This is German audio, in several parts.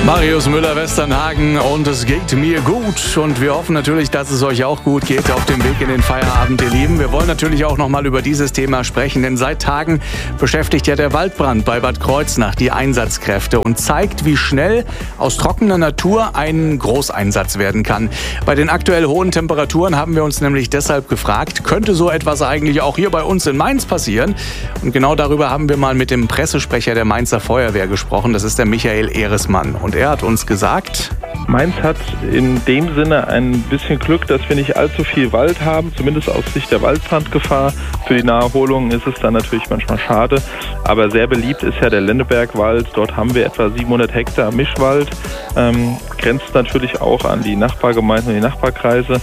Marius Müller-Westernhagen und es geht mir gut und wir hoffen natürlich, dass es euch auch gut geht auf dem Weg in den Feierabend, ihr Lieben. Wir wollen natürlich auch nochmal über dieses Thema sprechen, denn seit Tagen beschäftigt ja der Waldbrand bei Bad Kreuznach die Einsatzkräfte und zeigt, wie schnell aus trockener Natur ein Großeinsatz werden kann. Bei den aktuell hohen Temperaturen haben wir uns nämlich deshalb gefragt, könnte so etwas eigentlich auch hier bei uns in Mainz passieren? Und genau darüber haben wir mal mit dem Pressesprecher der Mainzer Feuerwehr gesprochen, das ist der Michael Ehresmann. Und er hat uns gesagt: Mainz hat in dem Sinne ein bisschen Glück, dass wir nicht allzu viel Wald haben, zumindest aus Sicht der Waldbrandgefahr. Für die Naherholung ist es dann natürlich manchmal schade, aber sehr beliebt ist ja der Lennebergwald. Dort haben wir etwa 700 Hektar Mischwald, grenzt natürlich auch an die Nachbargemeinden und die Nachbarkreise.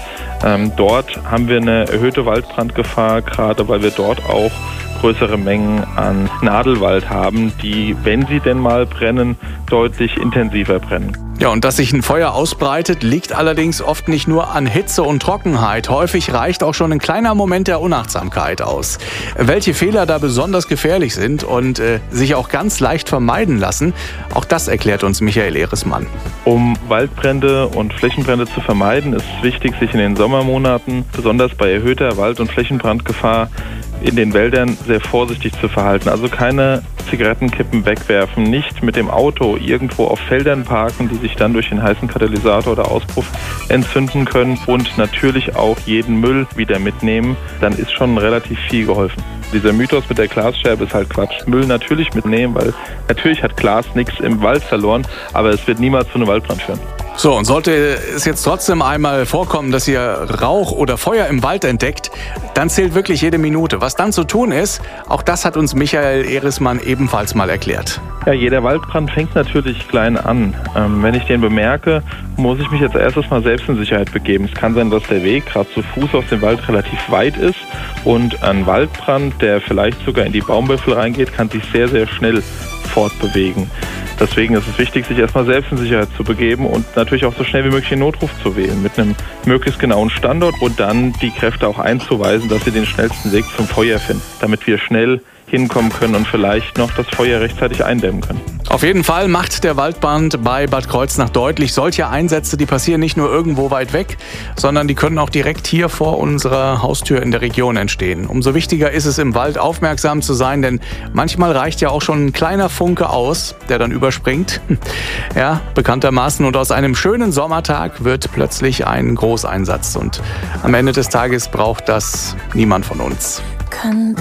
Dort haben wir eine erhöhte Waldbrandgefahr, gerade weil wir dort auch größere Mengen an Nadelwald haben, die, wenn sie denn mal brennen, deutlich intensiver brennen. Ja, und dass sich ein Feuer ausbreitet, liegt allerdings oft nicht nur an Hitze und Trockenheit. Häufig reicht auch schon ein kleiner Moment der Unachtsamkeit aus. Welche Fehler da besonders gefährlich sind und sich auch ganz leicht vermeiden lassen, auch das erklärt uns Michael Ehresmann. Um Waldbrände und Flächenbrände zu vermeiden, ist es wichtig, sich in den Sommermonaten, besonders bei erhöhter Wald- und Flächenbrandgefahr, in den Wäldern sehr vorsichtig zu verhalten. Also keine Zigarettenkippen wegwerfen, nicht mit dem Auto irgendwo auf Feldern parken, die sich dann durch den heißen Katalysator oder Auspuff entzünden können, und natürlich auch jeden Müll wieder mitnehmen. Dann ist schon relativ viel geholfen. Dieser Mythos mit der Glasscherbe ist halt Quatsch. Müll natürlich mitnehmen, weil natürlich hat Glas nichts im Wald verloren, aber es wird niemals zu einem Waldbrand führen. So, und sollte es jetzt trotzdem einmal vorkommen, dass ihr Rauch oder Feuer im Wald entdeckt, dann zählt wirklich jede Minute. Was dann zu tun ist, auch das hat uns Michael Ehresmann ebenfalls mal erklärt. Ja, jeder Waldbrand fängt natürlich klein an. Wenn ich den bemerke, muss ich mich als erstes mal selbst in Sicherheit begeben. Es kann sein, dass der Weg gerade zu Fuß aus dem Wald relativ weit ist und ein Waldbrand, der vielleicht sogar in die Baumwipfel reingeht, kann sich sehr, sehr schnell fortbewegen. Deswegen ist es wichtig, sich erstmal selbst in Sicherheit zu begeben und natürlich auch so schnell wie möglich den Notruf zu wählen mit einem möglichst genauen Standort und dann die Kräfte auch einzuweisen, dass sie den schnellsten Weg zum Feuer finden, damit wir schnell hinkommen können und vielleicht noch das Feuer rechtzeitig eindämmen können. Auf jeden Fall macht der Waldbrand bei Bad Kreuznach deutlich, solche Einsätze, die passieren nicht nur irgendwo weit weg, sondern die können auch direkt hier vor unserer Haustür in der Region entstehen. Umso wichtiger ist es, im Wald aufmerksam zu sein, denn manchmal reicht ja auch schon ein kleiner Funke aus, der dann überspringt. Ja, bekanntermaßen, und aus einem schönen Sommertag wird plötzlich ein Großeinsatz und am Ende des Tages braucht das niemand von uns.